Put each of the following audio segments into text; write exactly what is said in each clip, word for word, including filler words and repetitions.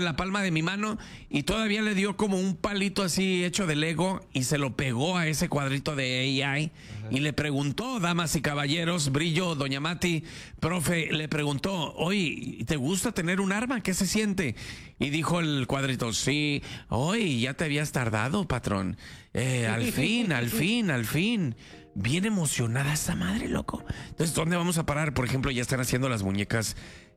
la palma de mi mano y todavía le dio como un palito así hecho de Lego y se lo pegó a ese cuadrito de A I. Ajá. Y le preguntó, damas y caballeros, Brillo, doña Mati, profe, le preguntó, oye, ¿te gusta tener un arma? ¿Qué se siente? Y dijo el cuadrito, sí, oye, ya te habías tardado, patrón. Eh, al fin, al fin, al fin. Bien emocionada esa madre, loco. Entonces, ¿dónde vamos a parar? Por ejemplo, ya están haciendo las muñecas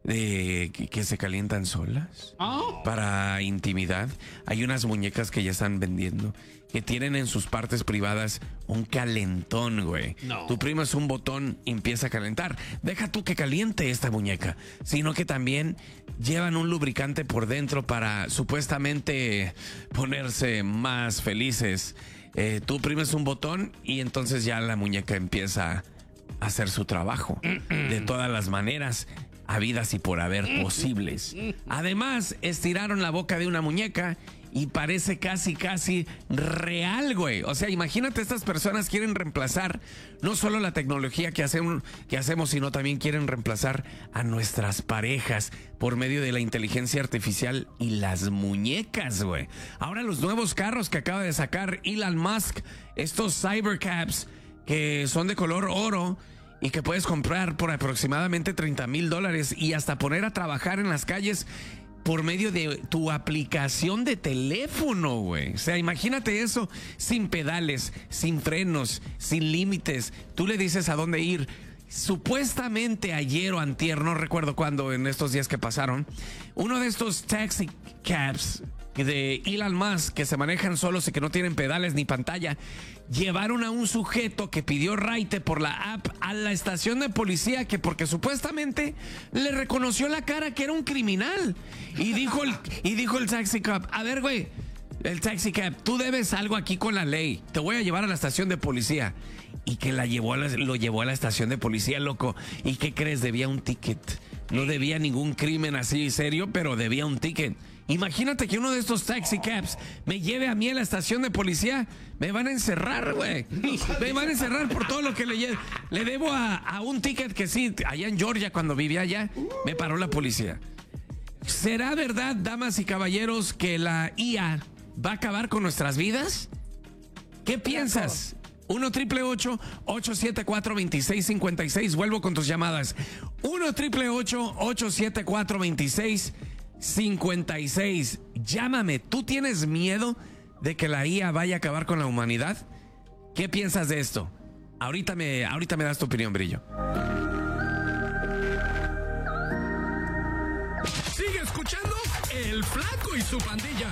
de que, que se calientan solas oh. para intimidad. Hay unas muñecas que ya están vendiendo que tienen en sus partes privadas un calentón, güey. No. Tú primas un botón y empieza a calentar. Deja tú que caliente esta muñeca, sino que también llevan un lubricante por dentro para supuestamente ponerse más felices. Eh, tú primes un botón y entonces ya la muñeca empieza a hacer su trabajo de todas las maneras habidas y por haber posibles. Además, estiraron la boca de una muñeca y parece casi, casi real, güey. O sea, imagínate, estas personas quieren reemplazar no solo la tecnología que hacemos, que hacemos, sino también quieren reemplazar a nuestras parejas por medio de la inteligencia artificial y las muñecas, güey. Ahora los nuevos carros que acaba de sacar Elon Musk, estos Cybercabs que son de color oro y que puedes comprar por aproximadamente treinta mil dólares y hasta poner a trabajar en las calles por medio de tu aplicación de teléfono, güey. O sea, imagínate eso, sin pedales, sin frenos, sin límites. Tú le dices a dónde ir. Supuestamente ayer o antier, no recuerdo cuándo, en estos días que pasaron, uno de estos taxi cabs de Elon Musk que se manejan solos y que no tienen pedales ni pantalla, llevaron a un sujeto que pidió raite por la app a la estación de policía, que porque supuestamente le reconoció la cara que era un criminal. Y dijo el, y dijo el taxi cab, a ver, güey, el taxi cab, tú debes algo aquí con la ley, te voy a llevar a la estación de policía. Y que la llevó a la, lo llevó a la estación de policía, loco. ¿Y qué crees? Debía un ticket. No debía ningún crimen así serio, pero debía un ticket. Imagínate que uno de estos taxi cabs me lleve a mí a la estación de policía. Me van a encerrar, güey. Me van a encerrar por todo lo que le llevo. Le debo a, a un ticket que sí, allá en Georgia, cuando vivía allá, me paró la policía. ¿Será verdad, damas y caballeros, que la I A va a acabar con nuestras vidas? ¿Qué piensas? uno triple ocho, ocho siete cuatro, dos seis cinco seis. Vuelvo con tus llamadas. uno triple ocho, ocho siete cuatro, dos seis cinco seis. Llámame. ¿Tú tienes miedo de que la I A vaya a acabar con la humanidad? ¿Qué piensas de esto? Ahorita me, ahorita me das tu opinión, Brillo. Sigue escuchando El Flaco y su Pandilla.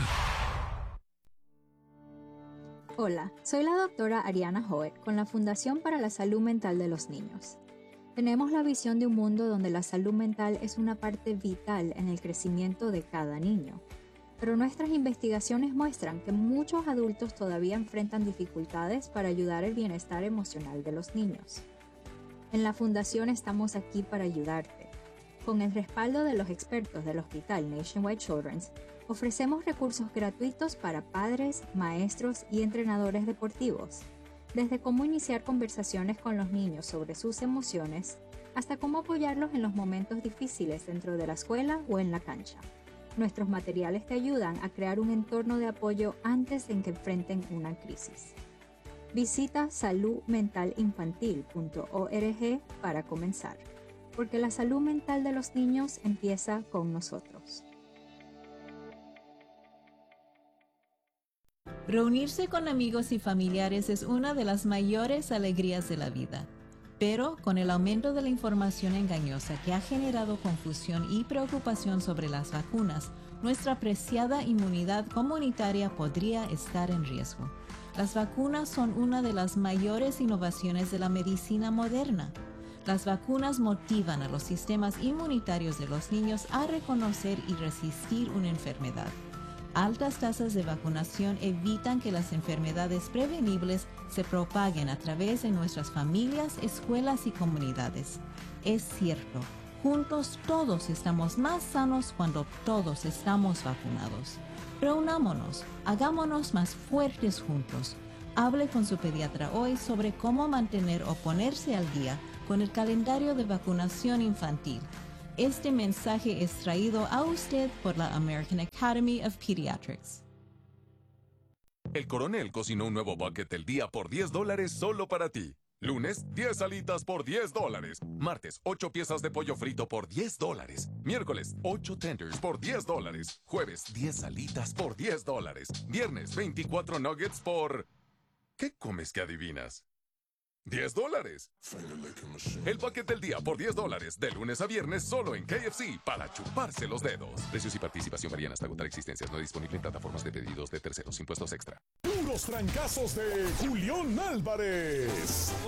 Hola, soy la doctora Ariana Hoet con la Fundación para la Salud Mental de los Niños. Tenemos la visión de un mundo donde la salud mental es una parte vital en el crecimiento de cada niño. Pero nuestras investigaciones muestran que muchos adultos todavía enfrentan dificultades para ayudar el bienestar emocional de los niños. En la Fundación estamos aquí para ayudarte. Con el respaldo de los expertos del Hospital Nationwide Children's, ofrecemos recursos gratuitos para padres, maestros y entrenadores deportivos, desde cómo iniciar conversaciones con los niños sobre sus emociones, hasta cómo apoyarlos en los momentos difíciles dentro de la escuela o en la cancha. Nuestros materiales te ayudan a crear un entorno de apoyo antes de que enfrenten una crisis. Visita salud mental infantil punto org para comenzar, porque la salud mental de los niños empieza con nosotros. Reunirse con amigos y familiares es una de las mayores alegrías de la vida. Pero con el aumento de la información engañosa que ha generado confusión y preocupación sobre las vacunas, nuestra preciada inmunidad comunitaria podría estar en riesgo. Las vacunas son una de las mayores innovaciones de la medicina moderna. Las vacunas motivan a los sistemas inmunitarios de los niños a reconocer y resistir una enfermedad. Altas tasas de vacunación evitan que las enfermedades prevenibles se propaguen a través de nuestras familias, escuelas y comunidades. Es cierto, juntos todos estamos más sanos cuando todos estamos vacunados. Reunámonos, hagámonos más fuertes juntos. Hable con su pediatra hoy sobre cómo mantener o ponerse al día con el calendario de vacunación infantil. Este mensaje es traído a usted por la American Academy of Pediatrics. El Coronel cocinó un nuevo bucket del día por diez dólares solo para ti. Lunes, diez alitas por diez dólares. Martes, ocho piezas de pollo frito por diez dólares. Miércoles, ocho tenders por diez dólares. Jueves, diez alitas por diez dólares. Viernes, veinticuatro nuggets por... ¿Qué comes que adivinas? diez dólares. El bucket del día por diez dólares. De lunes a viernes solo en K F C para chuparse los dedos. Precios y participación varían hasta agotar existencias. No disponible en plataformas de pedidos de terceros. Impuestos extra. Puros trancazos de Julián Álvarez.